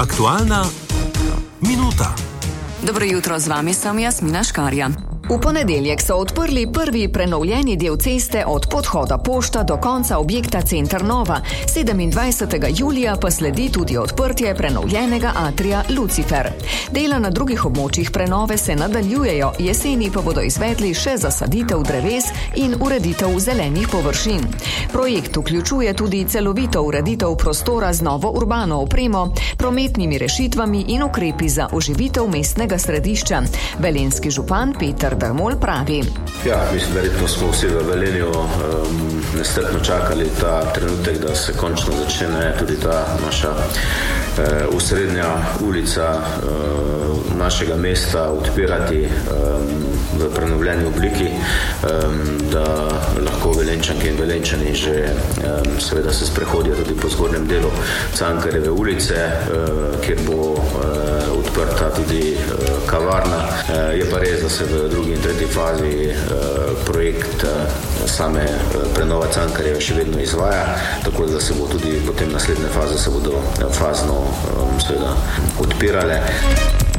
Aktualna minuta. Dobro jutro, z vami sem Jasmina Škarja. V ponedeljek so odprli prvi prenovljeni del ceste od podhoda Pošta do konca objekta Center Nova. 27. julija pa sledi tudi odprtje prenovljenega atrija Lucifer. Dela na drugih območjih prenove se nadaljujejo, jeseni pa bodo izvedli še zasaditev dreves in ureditev zelenih površin. Projekt vključuje tudi celovito ureditev prostora z novo urbano opremo, prometnimi rešitvami in ukrepi za oživitev mestnega središča. Velenjski župan Peter Dermol pravi. Ja, mislim, verjetno smo vsi v Velenju nestrpno čakali ta trenutek, da se končno začne tudi ta naša osrednja ulica našega mesta odpirati v prenovljeni obliki, da lahko Velenjčanke in Velenjčani že seveda se sprehodijo tudi po zgornjem delu Cankarjeve ulice, kjer bo odprta tudi kavarna. Je pa res, da se v drugi in tretji fazi projekt same prenova Cankarjeve še vedno izvaja, tako da se bo tudi potem naslednje faze se bodo fazno seveda odpirale.